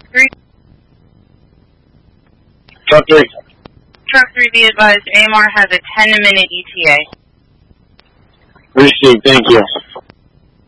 3. Truck 3. Truck 3, be advised, AMR has a 10-minute ETA. Received, thank you.